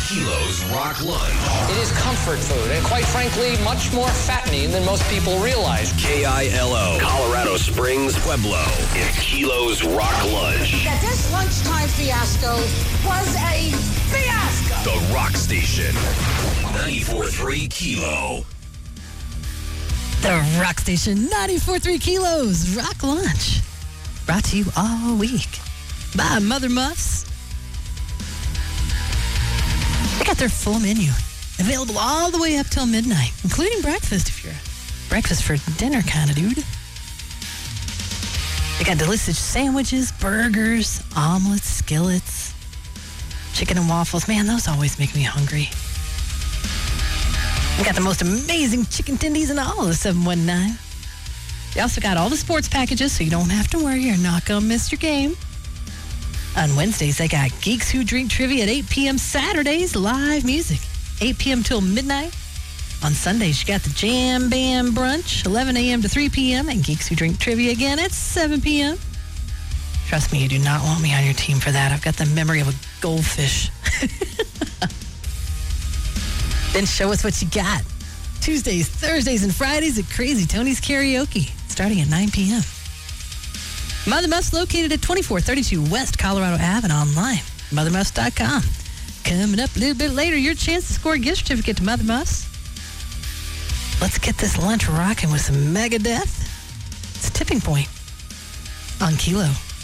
Kilo's Rock Lunch. It is comfort food and, quite frankly, much more fattening than most people realize. KILO, Colorado Springs, Pueblo. It's Kilo's Rock Lunch. That this lunchtime fiasco was a fiasco. The Rock Station. 94.3 Kilo. The Rock Station, 94.3 Kilos Rock Lunch. Brought to you all week by Mother Muffs. They got their full menu available all the way up till midnight, including breakfast if you're a breakfast for dinner kind of dude. They got delicious sandwiches, burgers, omelets, skillets, chicken and waffles. Man, those always make me hungry. We got the most amazing chicken tendies in all of 719. They also got all the sports packages, so you don't have to worry you're not going to miss your game. On Wednesdays, they got Geeks Who Drink Trivia at 8 p.m. Saturdays, live music, 8 p.m. till midnight. On Sundays, you got the Jam Bam Brunch, 11 a.m. to 3 p.m., and Geeks Who Drink Trivia again at 7 p.m. Trust me, you do not want me on your team for that. I've got the memory of a goldfish. Then show us what you got. Tuesdays, Thursdays, and Fridays at Crazy Tony's Karaoke, starting at 9 p.m. Mother Muffs located at 2432 West Colorado Ave and online, mothermuffs.com. Coming up a little bit later, your chance to score a gift certificate to Mother Muffs. Let's get this lunch rocking with some Megadeth. It's Tipping Point on Kilo.